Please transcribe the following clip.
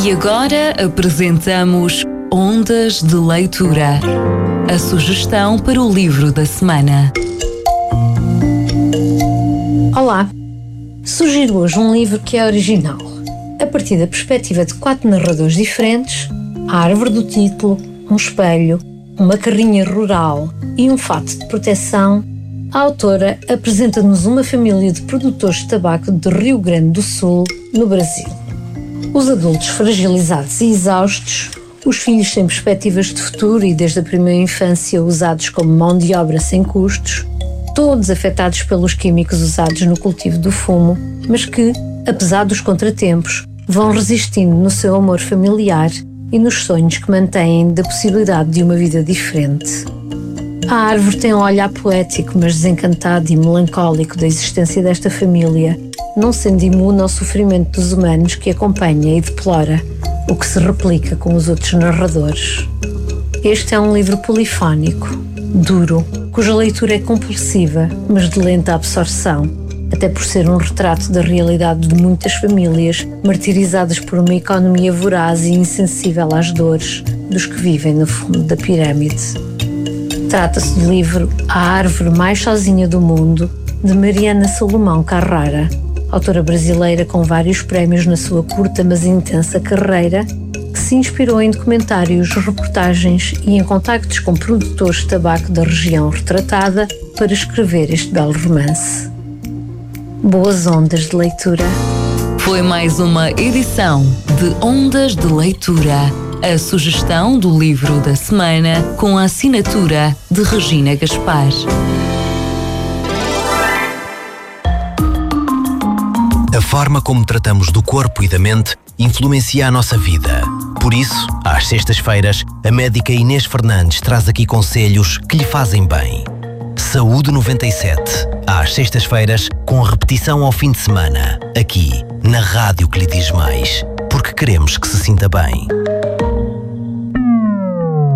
E agora apresentamos Ondas de Leitura, a sugestão para o livro da semana. Olá! Sugiro hoje um livro que é original. A partir da perspectiva de 4 narradores diferentes, a árvore do título, um espelho, uma carrinha rural e um fato de proteção, a autora apresenta-nos uma família de produtores de tabaco de Rio Grande do Sul, no Brasil. Os adultos fragilizados e exaustos, os filhos sem perspectivas de futuro e desde a primeira infância usados como mão de obra sem custos, todos afetados pelos químicos usados no cultivo do fumo, mas que, apesar dos contratempos, vão resistindo no seu amor familiar e nos sonhos que mantêm da possibilidade de uma vida diferente. A árvore tem um olhar poético, mas desencantado e melancólico da existência desta família, não sendo imune ao sofrimento dos humanos que acompanha e deplora, o que se replica com os outros narradores. Este é um livro polifónico, duro, cuja leitura é compulsiva, mas de lenta absorção, até por ser um retrato da realidade de muitas famílias martirizadas por uma economia voraz e insensível às dores dos que vivem no fundo da pirâmide. Trata-se do livro A Árvore Mais Sozinha do Mundo, de Mariana Salomão Carrara, autora brasileira com vários prémios na sua curta mas intensa carreira, que se inspirou em documentários, reportagens e em contactos com produtores de tabaco da região retratada para escrever este belo romance. Boas ondas de leitura. Foi mais uma edição de Ondas de Leitura, a sugestão do livro da semana com a assinatura de Regina Gaspar. A forma como tratamos do corpo e da mente influencia a nossa vida. Por isso, às sextas-feiras, a médica Inês Fernandes traz aqui conselhos que lhe fazem bem. Saúde 97, às sextas-feiras, com repetição ao fim de semana, aqui, na rádio que lhe diz mais, porque queremos que se sinta bem.